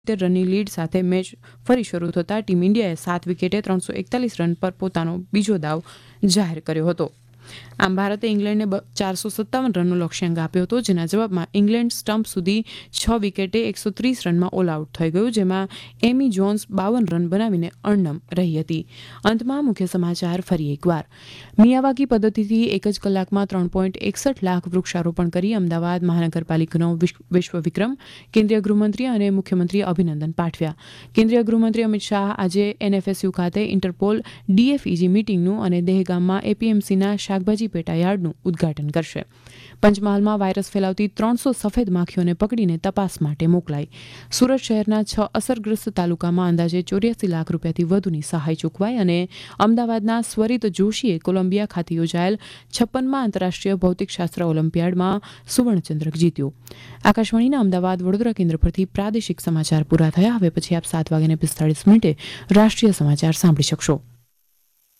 રનની lead સાથે match ફરી શરૂ થતાં ટીમ ઇન્ડિયાએ 7 વિકેટે 341 રન પર પોતાનો બીજો દાવ જાહેર કર્યો હતો. આમ ભારતે ઇંગ્લેન્ડને 457 રનનો લક્ષ્યાંક આપ્યો હતો, જેના જવાબમાં ઇંગ્લેન્ડ સ્ટમ્પ સુધી 6 વિકેટે 130 રનમાં ઓલ આઉટ થઈ ગયું, જેમાં એમી જોન્સ 52 રન બનાવીને અણનમ રહી હતી. અંતમાં મુખ્ય સમાચાર ફરી એકવાર. મિયાવાકી પદ્ધતિથી એક જ કલાકમાં 3.61 લાખ વૃક્ષારોપણ કરી અમદાવાદ મહાનગરપાલિકાનો વિશ્વ વિક્રમ. કેન્દ્રીય ગૃહમંત્રી અને મુખ્યમંત્રીએ અભિનંદન પાઠવ્યા. કેન્દ્રીય ગૃહમંત્રી અમિત શાહ આજે એનએફએસયુ ખાતે ઇન્ટરપોલ ડીએફઈજી મીટિંગનું અને દહેગામમાં એપીએમસીના શાકભાજી પેટા યાર્ડનું ઉદ્ઘાટન કરશે. પંચમહાલમાં વાયરસ ફેલાવતી 300 સફેદ માખીઓને પકડીને તપાસ માટે મોકલાઈ. સુરત શહેરના 6 અસરગ્રસ્ત તાલુકામાં અંદાજે 84 લાખ રૂપિયાથી વધુની સહાય ચૂકવાઈ અને અમદાવાદના સ્વરિત જોશીએ કોલંબિયા ખાતે યોજાયેલ 56મા આંતરરાષ્ટ્રીય ભૌતિકશાસ્ત્ર ઓલિમ્પિયાડમાં સુવર્ણચંદ્રક જીત્યો. આકાશવાણીના અમદાવાદ વડોદરા કેન્દ્ર પરથી પ્રાદેશિક સમાચાર પૂરા થયા. હવે પછી આપ 7:45 રાષ્ટ્રીય સમાચાર સાંભળી શકશો.